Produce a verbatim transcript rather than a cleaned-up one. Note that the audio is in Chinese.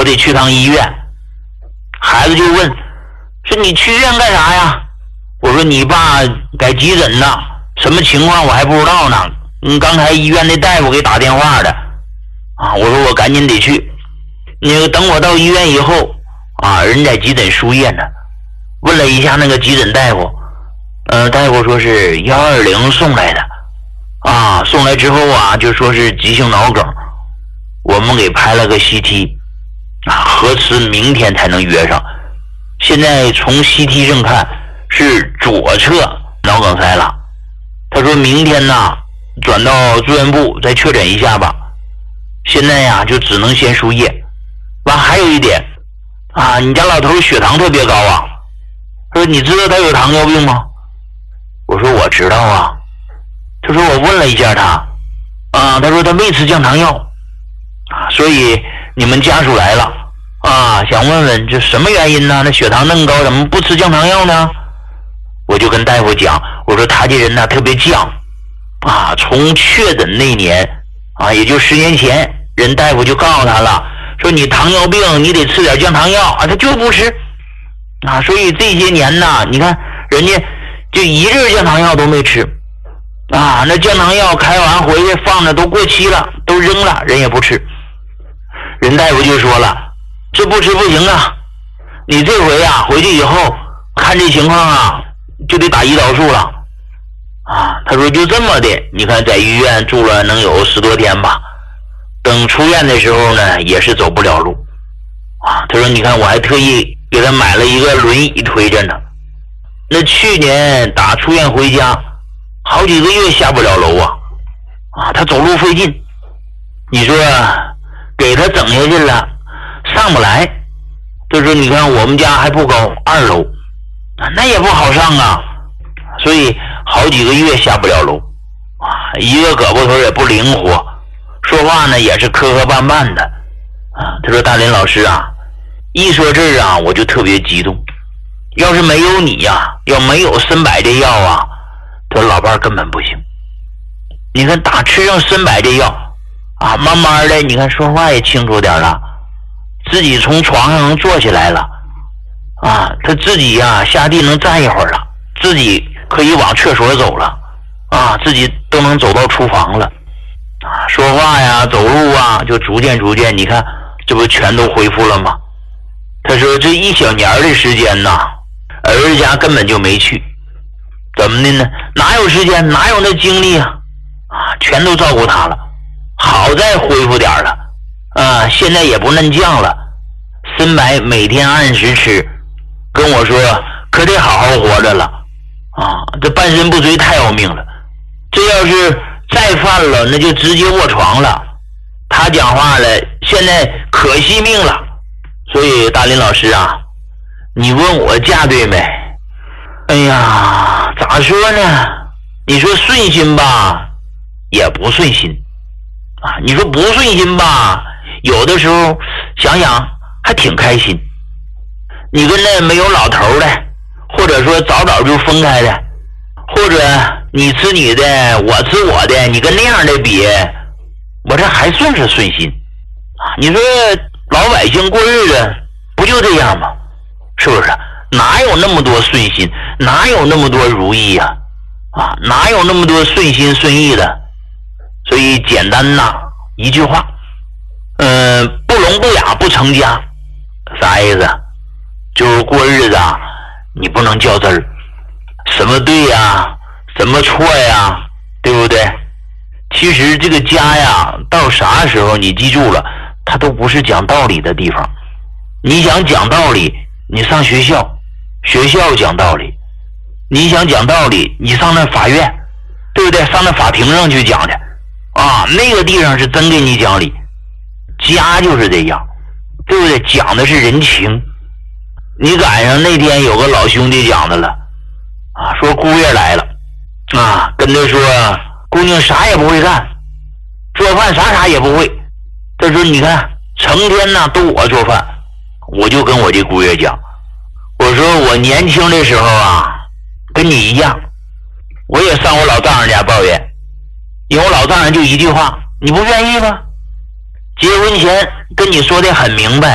得去趟医院。孩子就问，说你去医院干啥呀？我说你爸在急诊呢，什么情况我还不知道呢。嗯，刚才医院那大夫给打电话的啊，我说我赶紧得去。那个等我到医院以后啊，人在急诊输液呢。问了一下那个急诊大夫，呃，大夫说是幺二零送来的啊，送来之后啊，就说是急性脑梗，我们给拍了个 C T 啊，核磁明天才能约上。现在从 C T 上看是左侧脑梗塞了。他说明天呢转到住院部再确诊一下吧。现在呀就只能先输液。完还有一点啊，你家老头血糖特别高啊。他说你知道他有糖尿病吗？我说我知道啊。他说我问了一下他啊，他说他没吃降糖药啊，所以你们家属来了啊，想问问这什么原因呢？那血糖那么高，怎么不吃降糖药呢？我就跟大夫讲，我说他这人呢特别犟啊，从确诊那年啊，也就十年前，人大夫就告诉他了，说你糖尿病你得吃点降糖药啊，他就不吃啊，所以这些年呢，你看人家就一粒降糖药都没吃啊，那降糖药开完回去放着都过期了，都扔了，人也不吃。人大夫就说了，这不吃不行啊，你这回啊回去以后看这情况啊就得打胰岛素了啊。他说就这么的，你看在医院住了能有十多天吧，等出院的时候呢也是走不了路啊。他说你看我还特意给他买了一个轮椅推着呢，那去年打出院回家好几个月下不了楼啊啊，他走路费劲，你说给他整下去了上不来。他说你看我们家还不高，二楼那也不好上啊，所以好几个月下不了楼啊，一个胳膊头也不灵活，说话呢也是磕磕绊绊的啊。他说大林老师啊，一说这儿啊我就特别激动，要是没有你呀、啊，要没有参柏这药啊，他说老伴根本不行。你看打吃上参柏这药啊，慢慢的你看说话也清楚点了，自己从床上能坐起来了啊，他自己呀、啊、下地能站一会儿了，自己可以往厕所走了啊，自己都能走到厨房了啊，说话呀走路啊就逐渐逐渐，你看这不全都恢复了吗？他说这一小年的时间呐，儿子家根本就没去，怎么的呢？哪有时间，哪有那精力啊？啊，全都照顾他了。好在恢复点了啊，现在也不嫩酱了，参柏每天按时吃，跟我说可得好好活着了啊！这半身不遂太要命了，这要是再犯了，那就直接卧床了。他讲话了，现在可惜命了。所以大林老师啊，你问我嫁对没？哎呀，咋说呢？你说顺心吧，也不顺心啊；你说不顺心吧，有的时候想想还挺开心。你跟那没有老头的，或者说早早就分开的，或者你吃你的，我吃我的，你跟那样的比，我这还算是顺心啊。你说老百姓过日子不就这样吗？是不是？哪有那么多顺心，哪有那么多如意呀、啊？啊，哪有那么多顺心顺意的？所以简单呐，一句话，嗯、呃，不聋不哑不成家，啥意思？就是过日子啊，你不能较真儿，什么对呀，什么错呀，对不对？其实这个家呀，到啥时候你记住了，它都不是讲道理的地方。你想讲道理，你上学校，学校讲道理；你想讲道理，你上那法院，对不对？上那法庭上去讲去啊，那个地方是真给你讲理。家就是这样，对不对？讲的是人情。你赶上那天有个老兄弟讲的了啊，说姑爷来了啊，跟他说姑娘啥也不会干，做饭啥啥也不会。他说你看成天呢都我做饭。我就跟我这姑爷讲，我说我年轻的时候啊跟你一样，我也上我老丈人家抱怨，因为我老丈人就一句话，你不愿意吗？结婚前跟你说的很明白，